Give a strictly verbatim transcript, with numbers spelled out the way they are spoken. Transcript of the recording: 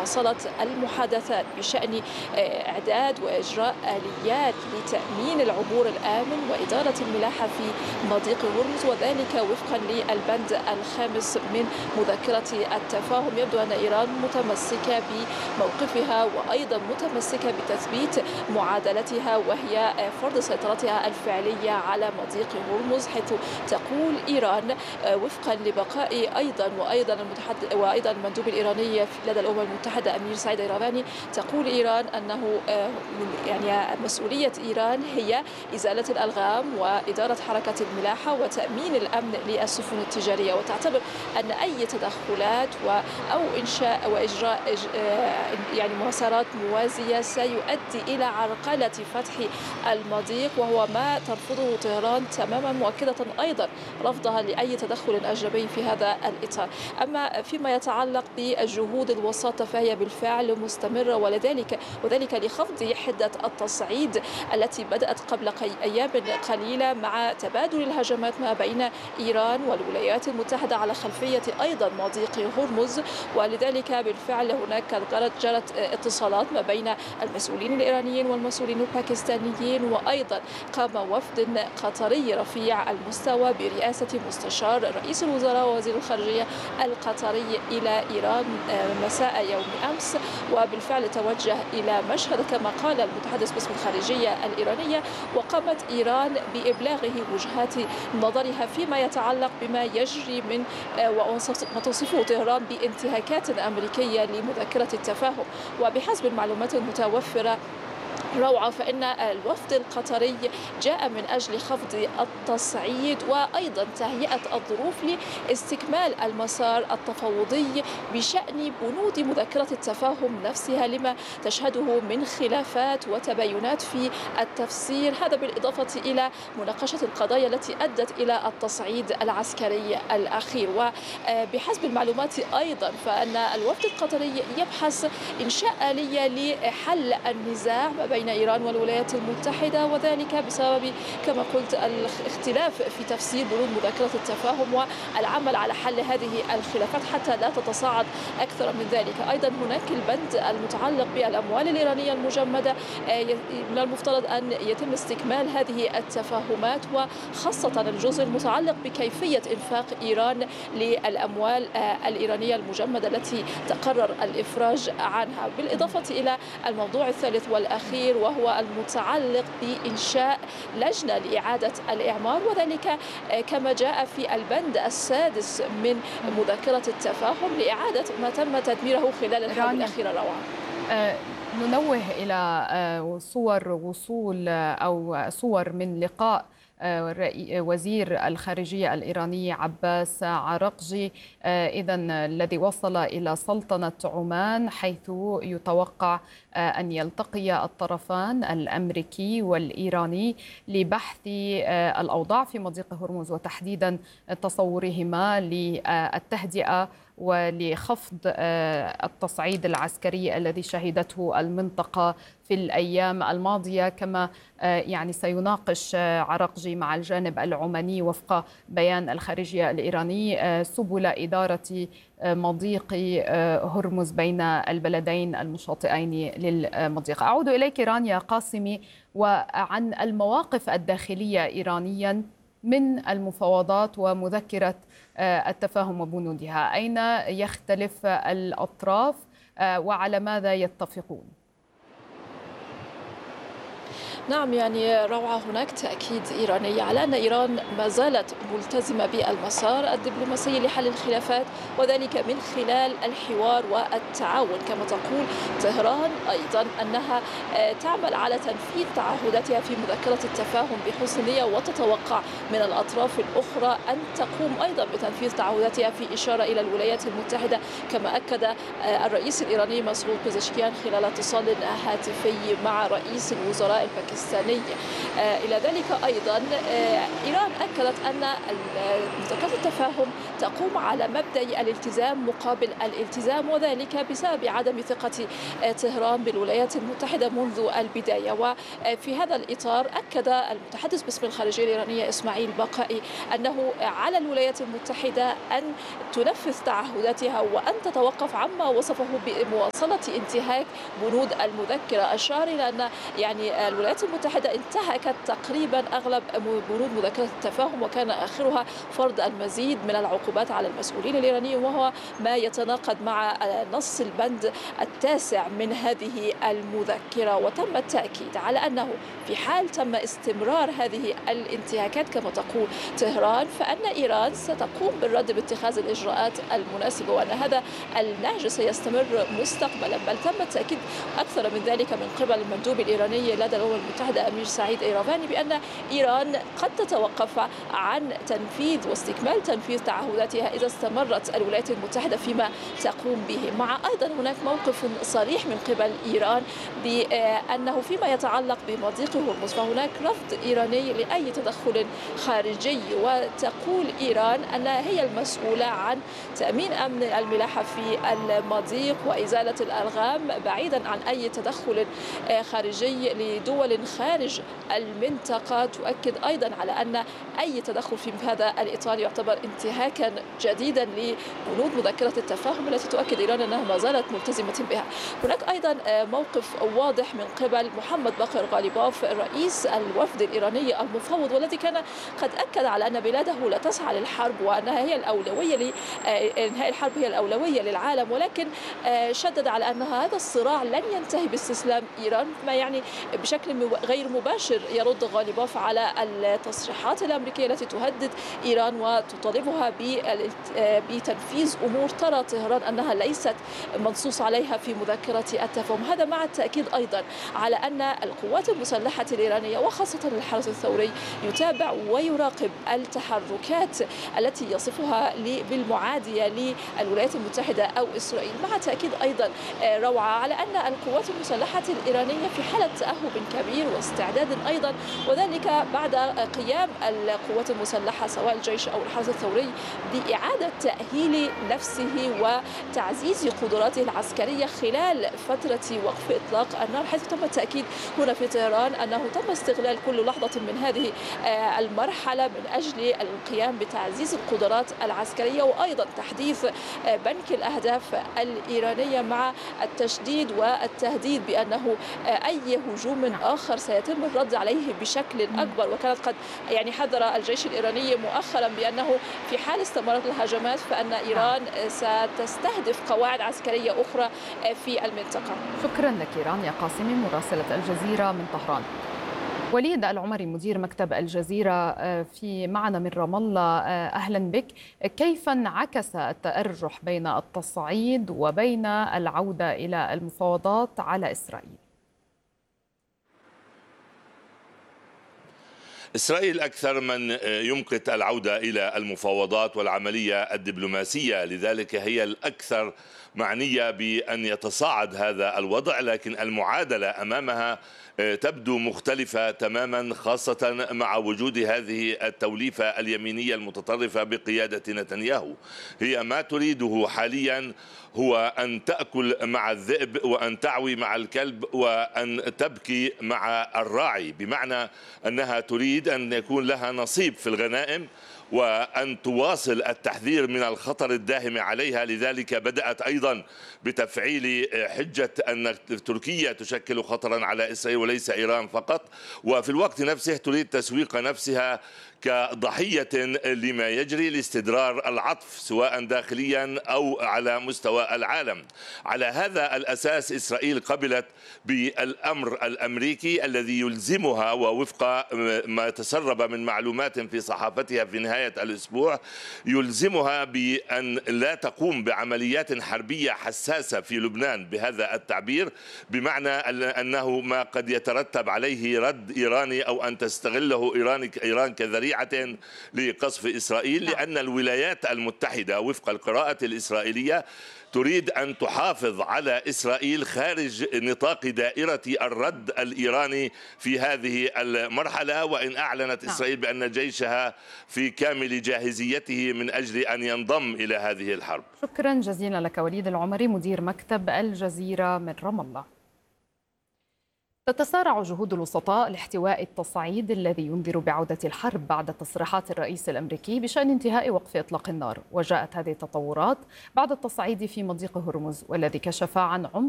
واصلت المحادثات بشأن إعداد وإجراء آليات لتأمين العبور الآمن وإدارة الملاحة في مضيق هرمز، وذلك وفقا للبند الخامس من مذكرة التفاهم. يبدو أن إيران متمسكة بموقفها وأيضا متمسكة بتثبيت معادلتها، وهي فرض سيطرتها الفعلية على مضيق هرمز، حيث تقول إيران وفقا لبقاء أيضا وأيضا المتحدث وأيضا المندوب الإيراني لدى الأمم المتحدة أمير سعيد إيرافاني، تقول إيران أنه يعني مسؤولية إيران هي إزالة الألغام وإدارة حركة الملاحة وتأمين الأمن للسفن التجارية، وتعتبر أن أي تدخلات أو إنشاء وإجراء يعني مسارات موازية سيؤدي إلى عرقلة فتح المضيق، وهو ما ترفضه طهران تماما، مؤكدة أيضا رفضها لأي تدخل أجنبي في هذا الإطار. أما فيما يتعلق بالجهود الوساطة فهي بالفعل مستمرة، ولذلك وذلك لخفض حدة التصعيد التي بدأت قبل أيام قليلة مع تبادل الهجمات ما بين إيران والولايات المتحدة على خلفية أيضا مضيق هرمز. ولذلك بالفعل هناك جرت اتصالات ما بين المسؤولين الإيرانيين والمسؤولين الباكستانيين، وأيضا قام وفد قطري رفيع المستوى برئاسة مستشار رئيس الوزراء ووزير الخارجية القطري إلى إيران مساء يوم أمس، وبالفعل توجه إلى مشهد كما قال المتحدث باسم الخارجية الإيرانية، وقامت إيران بإبلاغه وجهات نظرها فيما يتعلق بما يجري من وما تصفه طهران بانتهاكات أمريكية لمذكرة التفاهم. وبحسب المعلومات المتوفرة روعة، فإن الوفد القطري جاء من أجل خفض التصعيد وأيضا تهيئة الظروف لاستكمال المسار التفاوضي بشأن بنود مذكرة التفاهم نفسها لما تشهده من خلافات وتباينات في التفسير، هذا بالإضافة إلى مناقشة القضايا التي أدت إلى التصعيد العسكري الأخير. وبحسب المعلومات أيضا فإن الوفد القطري يبحث إنشاء آلية لحل النزاع ما بين إيران والولايات المتحدة، وذلك بسبب كما قلت الاختلاف في تفسير بنود مذكرة التفاهم والعمل على حل هذه الخلافات حتى لا تتصاعد أكثر من ذلك. أيضا هناك البند المتعلق بالأموال الإيرانية المجمدة، من المفترض أن يتم استكمال هذه التفاهمات، وخاصة الجزء المتعلق بكيفية إنفاق إيران للأموال الإيرانية المجمدة التي تقرر الإفراج عنها، بالإضافة إلى الموضوع الثالث والأخير وهو المتعلق بإنشاء لجنة لإعادة الإعمار، وذلك كما جاء في البند السادس من مذكرة التفاهم لإعادة ما تم تدميره خلال الحرب الأخيرة. روعة. أه ننوه إلى صور وصول أو صور من لقاء وزير الخارجية الإيراني عباس عراقجي إذا الذي وصل إلى سلطنة عمان، حيث يتوقع أن يلتقي الطرفان الأمريكي والإيراني لبحث الأوضاع في مضيق هرمز وتحديدا تصورهما للتهدئة ولخفض التصعيد العسكري الذي شهدته المنطقة في الأيام الماضية. كما يعني سيناقش عراقجي مع الجانب العماني وفق بيان الخارجية الإيراني سبل إدارة مضيق هرمز بين البلدين المشاطئين للمضيق. أعود إليك رانيا قاسمي، وعن المواقف الداخلية إيرانيا من المفاوضات ومذكرة التفاهم وبنودها، أين يختلف الأطراف وعلى ماذا يتفقون؟ نعم، يعني روعة، هناك تأكيد إيراني على أن إيران ما زالت ملتزمة بالمسار الدبلوماسي لحل الخلافات، وذلك من خلال الحوار والتعاون. كما تقول طهران أيضا أنها تعمل على تنفيذ تعهداتها في مذكرة التفاهم بحسن نية، وتتوقع من الأطراف الأخرى أن تقوم أيضا بتنفيذ تعهداتها، في إشارة إلى الولايات المتحدة، كما أكد الرئيس الإيراني مسعود بزشكيان خلال اتصال هاتفي مع رئيس الوزراء الباكستاني الباكستاني. إلى ذلك أيضا إيران أكدت أن مذكرة التفاهم تقوم على مبدأ الالتزام مقابل الالتزام، وذلك بسبب عدم ثقة طهران بالولايات المتحدة منذ البداية. وفي هذا الإطار أكد المتحدث باسم الخارجية الإيرانية إسماعيل بقائي أنه على الولايات المتحدة أن تنفذ تعهداتها وأن تتوقف عما وصفه بمواصلة انتهاك بنود المذكرة. أشار إلى أن يعني الولايات المتحدة انتهكت تقريبا أغلب بنود مذكرة التفاهم، وكان آخرها فرض المزيد من العقوبات على المسؤولين الإيرانيين، وهو ما يتناقض مع نص البند التاسع من هذه المذكرة. وتم التأكيد على أنه في حال تم استمرار هذه الانتهاكات كما تقول طهران، فأن إيران ستقوم بالرد باتخاذ الإجراءات المناسبة، وأن هذا النهج سيستمر مستقبلا. بل تم التأكيد أكثر من ذلك من قبل المندوب الإيراني لدى الأمم المتحدة أمير سعيد إيرافاني بأن إيران قد تتوقف عن تنفيذ واستكمال تنفيذ تعهداتها إذا استمرت الولايات المتحدة فيما تقوم به. مع أيضا هناك موقف صريح من قبل إيران بأنه فيما يتعلق بمضيق هرمز فهناك رفض إيراني لأي تدخل خارجي، وتقول إيران أنها هي المسؤولة عن تأمين أمن الملاحة في المضيق وإزالة الألغام بعيدا عن أي تدخل خارجي لدول خارج المنطقة. تؤكد أيضا على أن أي تدخل في هذا الإطار يعتبر انتهاكا جديدا لبنود مذكرة التفاهم التي تؤكد إيران أنها ما زالت ملتزمة بها. هناك أيضا موقف واضح من قبل محمد باقر غالباف رئيس الوفد الإيراني المفوض، والذي كان قد أكد على أن بلاده لا تسعى للحرب وأنها هي الأولوية لإنهاء الحرب هي الأولوية للعالم، ولكن شدد على أن هذا الصراع لن ينتهي باستسلام إيران، ما يعني بشكل غير مباشر يرد غالباف على التصريحات الأمريكية التي تهدد إيران وتطالبها بتنفيذ أمور ترى طهران أنها ليست منصوص عليها في مذكرة التفاهم. هذا مع التأكيد أيضا على أن القوات المسلحة الإيرانية وخاصة الحرس الثوري يتابع ويراقب التحركات التي يصفها بالمعادية للولايات المتحدة أو إسرائيل. مع تأكيد أيضا روعة على أن القوات المسلحة الإيرانية في حالة تأهب كبير واستعداد أيضا، وذلك بعد قيام القوات المسلحة سواء الجيش أو الحرس الثوري بإعادة تأهيل نفسه وتعزيز قدراته العسكرية خلال فترة وقف إطلاق النار، حيث تم التأكيد هنا في طهران أنه تم استغلال كل لحظة من هذه المرحلة من أجل القيام بتعزيز القدرات العسكرية وأيضا تحديث بنك الأهداف الإيرانية، مع التشديد والتهديد بأنه أي هجوم آخر سيتم الرد عليه بشكل أكبر. وكانت قد يعني حذر الجيش الإيراني مؤخرا بأنه في حال استمرت الهجمات فأن إيران ستستهدف قواعد عسكرية أخرى في المنطقة. شكرا لك إيران يا قاسمي مراسلة الجزيرة من طهران. وليد العمري مدير مكتب الجزيرة في معنا من رام الله، أهلا بك. كيف انعكس التأرجح بين التصعيد وبين العودة إلى المفاوضات على إسرائيل؟ إسرائيل أكثر من يمقت العودة إلى المفاوضات والعملية الدبلوماسية، لذلك هي الأكثر معنية بأن يتصاعد هذا الوضع، لكن المعادلة أمامها تبدو مختلفة تماما، خاصة مع وجود هذه التوليفة اليمينية المتطرفة بقيادة نتنياهو. هي ما تريده حاليا هو أن تأكل مع الذئب وأن تعوي مع الكلب وأن تبكي مع الراعي، بمعنى أنها تريد أن يكون لها نصيب في الغنائم وأن تواصل التحذير من الخطر الداهم عليها. لذلك بدأت أيضا بتفعيل حجة أن تركيا تشكل خطرا على إسرائيل وليس إيران فقط، وفي الوقت نفسه تريد تسويق نفسها كضحية لما يجري لاستدرار العطف سواء داخليا أو على مستوى العالم. على هذا الأساس إسرائيل قبلت بالأمر الأمريكي الذي يلزمها، ووفق ما تسرب من معلومات في صحافتها في نهاية الأسبوع، يلزمها بأن لا تقوم بعمليات حربية حساسة في لبنان بهذا التعبير، بمعنى أنه ما قد يترتب عليه رد إيراني أو أن تستغله إيران إيران كذريعة لقصف إسرائيل، لأن الولايات المتحدة وفق القراءة الإسرائيلية تريد أن تحافظ على إسرائيل خارج نطاق دائرة الرد الإيراني في هذه المرحلة، وإن أعلنت نعم. إسرائيل بأن جيشها في كامل جاهزيته من أجل أن ينضم إلى هذه الحرب. شكرا جزيلا لك وليد العمري مدير مكتب الجزيرة من رام الله. تتسارع جهود الوسطاء لاحتواء التصعيد الذي ينذر بعودة الحرب بعد تصريحات الرئيس الأمريكي بشأن انتهاء وقف إطلاق النار، وجاءت هذه التطورات بعد التصعيد في مضيق هرمز والذي كشف عن عمق